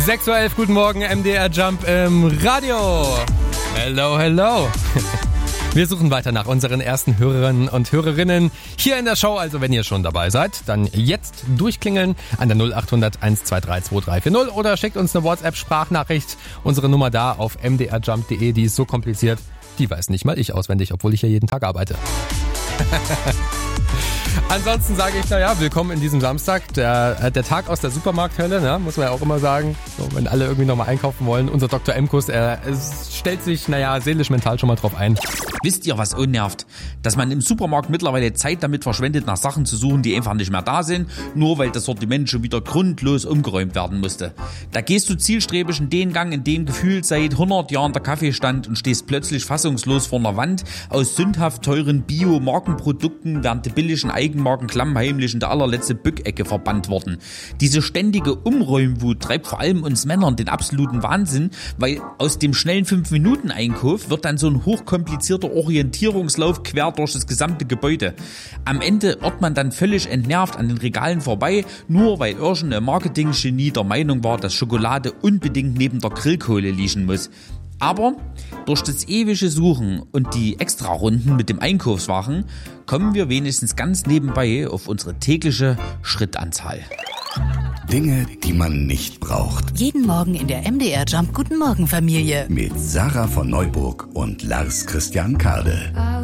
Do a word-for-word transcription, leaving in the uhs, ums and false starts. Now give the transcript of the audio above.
sechs Uhr elf, guten Morgen, M D R Jump im Radio. Hello, hello. Wir suchen weiter nach unseren ersten Hörerinnen und Hörerinnen hier in der Show. Also wenn ihr schon dabei seid, dann jetzt durchklingeln an der null acht hundert eins zwei drei zwei drei vier null oder schickt uns eine WhatsApp-Sprachnachricht. Unsere Nummer da auf m d r jump punkt d e, die ist so kompliziert, die weiß nicht mal ich auswendig, obwohl ich hier jeden Tag arbeite. Ansonsten sage ich, naja, willkommen in diesem Samstag, der, der Tag aus der Supermarkthölle, ne, muss man ja auch immer sagen, so, wenn alle irgendwie nochmal einkaufen wollen. Unser Doktor Emkus, er es stellt sich, naja, seelisch, mental schon mal drauf ein. Wisst ihr, was unnervt? Dass man im Supermarkt mittlerweile Zeit damit verschwendet, nach Sachen zu suchen, die einfach nicht mehr da sind, nur weil das Sortiment schon wieder grundlos umgeräumt werden musste. Da gehst du zielstrebig in den Gang, in dem gefühlt seit hundert Jahren der Kaffee stand und stehst plötzlich fassungslos vor einer Wand aus sündhaft teuren Bio-Markenprodukten, während die billigen Eigenmarken klammheimlich in der allerletzte Bückecke verbannt wurden. Diese ständige Umräumwut treibt vor allem uns Männern den absoluten Wahnsinn, weil aus dem schnellen fünf Minuten Einkauf wird dann so ein hochkomplizierter Orientierungslauf quer durch das gesamte Gebäude. Am Ende irrt man dann völlig entnervt an den Regalen vorbei, nur weil irgendein Marketing-Genie der Meinung war, dass Schokolade unbedingt neben der Grillkohle liegen muss. Aber durch das ewige Suchen und die Extrarunden mit dem Einkaufswagen kommen wir wenigstens ganz nebenbei auf unsere tägliche Schrittanzahl. Dinge, die man nicht braucht. Jeden Morgen in der M D R Jump Guten Morgen Familie. Mit Sarah von Neuburg und Lars Christian Kade.